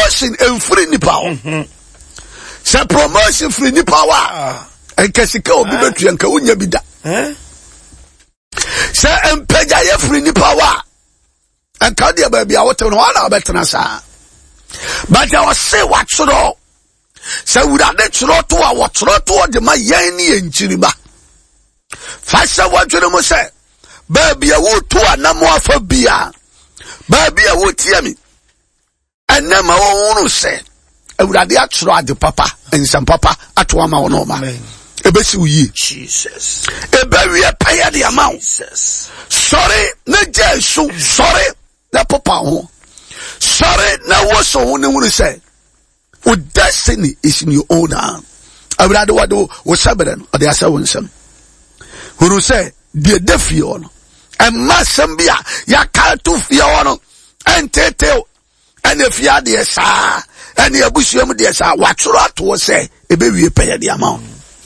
promotion and free ni power. Say promotion free ni power. And kesika obi betu anka unya bida. Say empeja ye free ni power. And kadia baby a wote no ala betena sa. But I was say what choro. Say urade choro to a what choro to de ma yen ni enchiriba. Fasa what you mo say. Baby a wo to a namo afa bia. Baby a wo tie me. And na ma wonu say. Urade a choro ade papa and some papa atwa ma wono ma. Ebesi uyi. Jesus. Ebe we pay the amount. Jesus. Sorry, na jesu. Sorry, na papa ho. Sorry, na woso ho ne wonu say. Your destiny is in your own hand. Awurade wado wo sabere no ade asa wonsam. Who say the defio no. And masam bia ya ka to fia no. Entete and if ya de sa and the abusuam de sa watchoro ato say ebe wie pay the amount.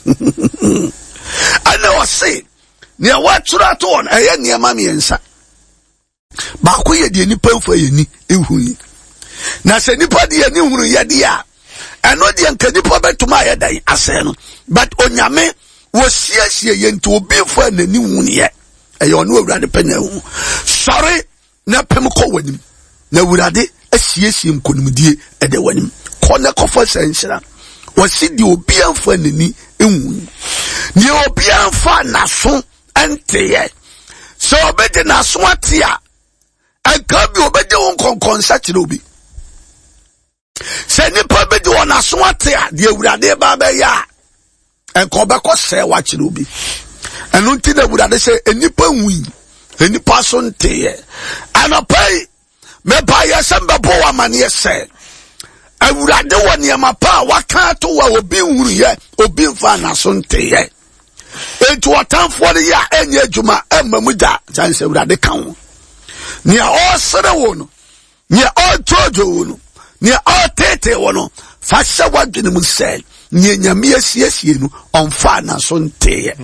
I know say near watchoro ato on eye niam miensa. Ba ko ye de nipa mfa ye ni ehuni. Na se nipa de ni hunu ye de a eno de anka nipa betuma ye dan ase no but onyame wo siesie ye nti obi fa na ni hunu ye eye ono awurade pena hu sorry na pem ko wanim na awurade asiesie nkonimdie ede wanim ko na kofa sanhyira wo si de obi anfa na ni ehunu ni obi anfa na so ente ye so obede na so atia anka bi obede won konkonsa kire obi. Se nipa be di wona so ate a de awurade ba ba ya enko be ko se wa kire obi enu nti na awurade se enipa nwi enipa so nteye anapai me ba ya sembe bo wa mane se awurade woni ama pa waka to wa obi nwuru ye obi mfa na so nteye etu otamfo de ya enye adwuma amamu da janse awurade kan wo ni a osere wo no ni a ojojo wo no ni all tete wono fasha wadwene mu sel ni nyame asiesie no onfa na so nteye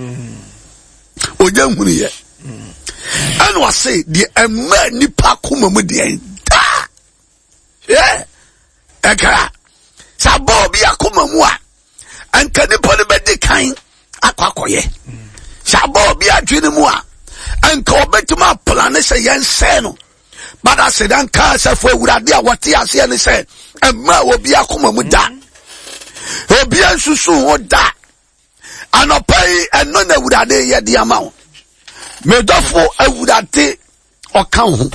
onya hunu ye and was say the emma nipa kuma mu de da yeah eka sabo bi akoma mu a anka nipa ne be de kan akwakoye sabo bi adwene mu a anka obetuma plan se yense no. But I said, and cancer for Uradia, what he has here said, and ma will be a kuma muda. Will be a susu or da. And a pay and none would have yet the amount. Medofo, I would have take or count.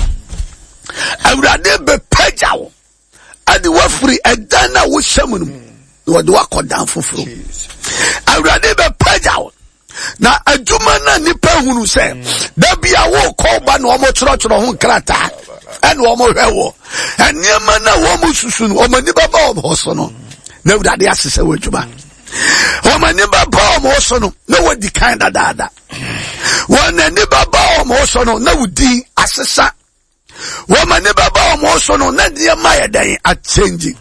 I would have be pejao. And the were free and then I would summon. What do I call down for free? I would have be pejao. Na adwuma na nipa hunu se da bia wo ko ba no mo choro ho krata en wo mo hwewo eniema na wo mo susu no mo ni baba wo so no na urade asese wo adwuma wo ma ni baba wo so no na wo di kan dada wo na ni baba wo so no na wo di asesa wo ma ni baba wo so no na di ma ye dan a change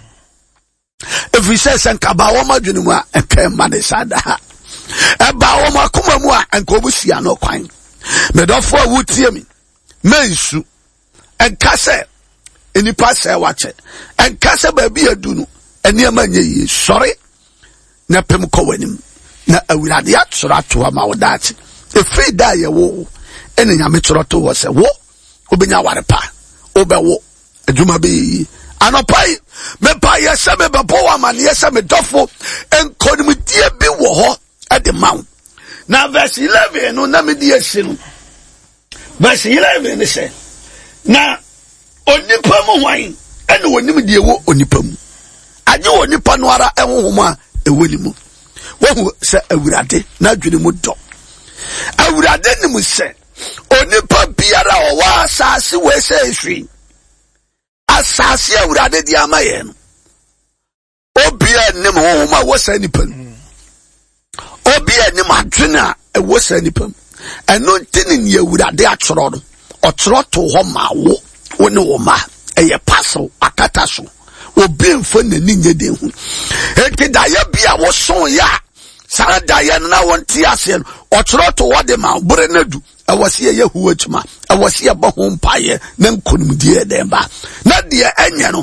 if we say sanka ba wo ma dwunu mu a enka ma de sada eba wo makoma mu a enka obusia no kwan medofo a wutie mi mensu enka se enipa se wache enka se ba bi adunu eniema nye yi sori na pem ko wanim na awurade atoro ato ma wodate efi da ye wo ene nyame toro to wo se wo obenya warepa obewo adwuma be anopai me pa ye se me bebo wa man ye se me dofo enkonimdie bi wo ho at the mount. Now verse 11 no na me die no. Verse 11 they say. Na onipa mo hwan ene wonim die wo onipa mu. Aje onipa no ara ehonhoma ewoni mu. Wo se awurade na dwene mu do. Awurade ni mu se onipa biara o wa asase we se ehwi. Asase awurade di amaye no. Obia ni mo honhoma wo se nipa no. Obi ani madwena ewo sanipam eno ntini ne awurade atoro no otoro to ho ma wo ne wo ma eye paso akata so obi mfo nani nye de hu enti da ya bia wo son ya sara da ya na wonti ase no otoro to wo de ma bure nadu awose ye hu atuma awose ye bo ho mpaye na nkonumdie de ba na de enye no